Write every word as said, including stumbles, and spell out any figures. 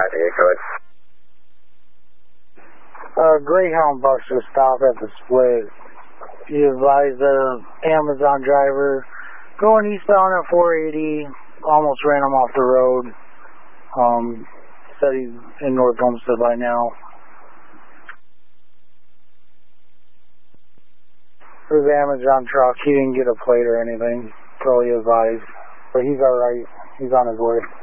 area code. Uh, Greyhound bus just stopped at the split. You advise the Amazon driver going eastbound at four eighty, almost ran him off the road. Um, said he's in North Homestead by now. His Amazon truck, he didn't get a plate or anything, so he advised. But he's alright, he's on his way.